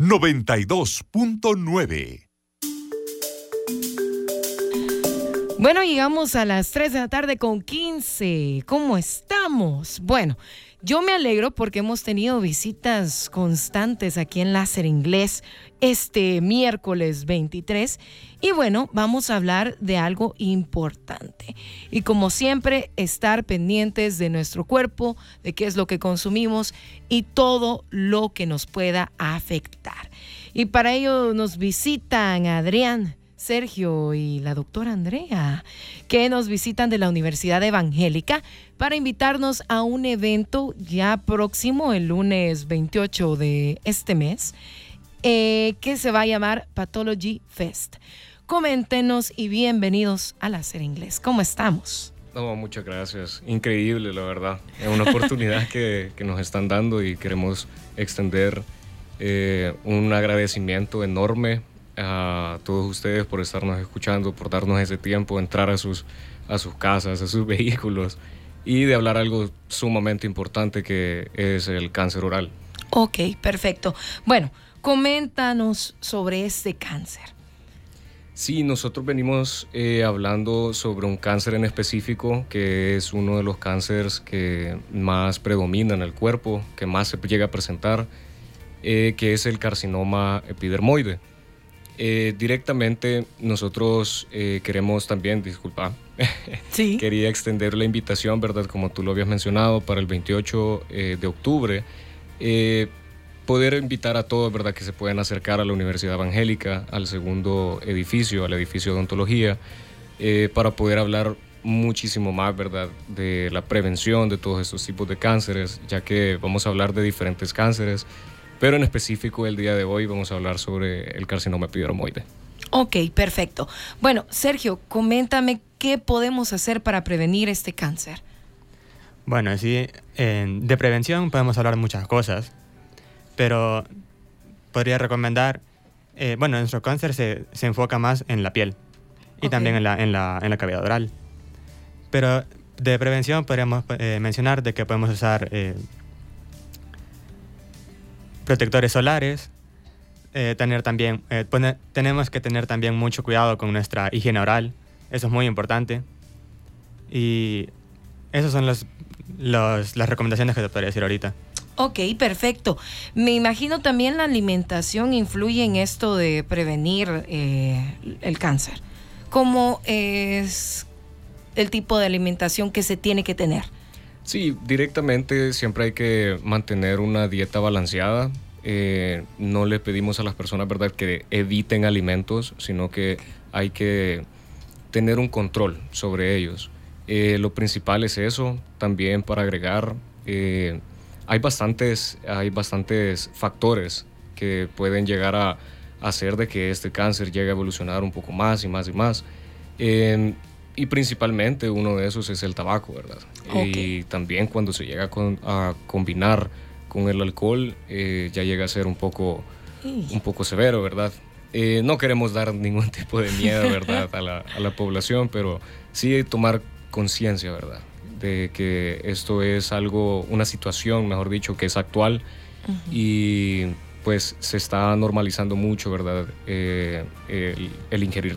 92.9. Bueno, llegamos a las 3 de la tarde con 15. ¿Cómo estamos? Bueno, yo me alegro porque hemos tenido visitas constantes aquí en Láser Inglés este miércoles 23. Y bueno, vamos a hablar de algo importante. Y como siempre, estar pendientes de nuestro cuerpo, de qué es lo que consumimos y todo lo que nos pueda afectar. Y para ello nos visitan Adrián, Sergio y la doctora Andrea, que nos visitan de la Universidad Evangélica para invitarnos a un evento ya próximo, el lunes 28 de este mes, que se va a llamar Pathology Fest. Coméntenos y bienvenidos a Láser Inglés. ¿Cómo estamos? No, muchas gracias. Increíble, la verdad. Es una oportunidad que nos están dando y queremos extender un agradecimiento enorme a todos ustedes por estarnos escuchando, por darnos ese tiempo, entrar a sus casas, a sus vehículos y de hablar algo sumamente importante que es el cáncer oral. Ok, perfecto. Bueno, coméntanos sobre este cáncer. Sí, nosotros venimos hablando sobre un cáncer en específico que es uno de los cánceres que más predomina en el cuerpo, que más se llega a presentar, que es el carcinoma epidermoide. Directamente nosotros queremos también, disculpa, ¿Sí? Quería extender la invitación, ¿verdad? Como tú lo habías mencionado, para el 28 de octubre, poder invitar a todos, ¿verdad? Que se puedan acercar a la Universidad Evangélica, al segundo edificio, al edificio de odontología, para poder hablar muchísimo más, ¿verdad? De la prevención de todos estos tipos de cánceres, ya que vamos a hablar de diferentes cánceres, pero en específico el día de hoy vamos a hablar sobre el carcinoma epidermoide. Ok, perfecto. Bueno, Sergio, coméntame qué podemos hacer para prevenir este cáncer. Bueno, sí, de prevención podemos hablar muchas cosas, pero podría recomendar, nuestro cáncer se enfoca más en la piel y también en la cavidad oral. Pero de prevención podríamos mencionar de que podemos usar protectores solares, tenemos que tener también mucho cuidado con nuestra higiene oral, eso es muy importante. Y esas son las recomendaciones que te podría decir ahorita. Ok, perfecto. Me imagino también la alimentación influye en esto de prevenir el cáncer. ¿Cómo es el tipo de alimentación que se tiene que tener? Sí, directamente siempre hay que mantener una dieta balanceada. No le pedimos a las personas, ¿verdad?, que eviten alimentos, sino que hay que tener un control sobre ellos. Lo principal es eso. También para agregar, hay bastantes factores que pueden llegar a hacer de que este cáncer llegue a evolucionar un poco más y más y más. Y principalmente uno de esos es el tabaco, ¿verdad? Okay. Y también cuando se llega a combinar con el alcohol, ya llega a ser un poco severo, ¿verdad? No queremos dar ningún tipo de miedo, ¿verdad?, a la población, pero sí tomar conciencia, ¿verdad?, de que esto es una situación, mejor dicho, que es actual. Uh-huh. Y pues se está normalizando mucho, ¿verdad?, el ingerir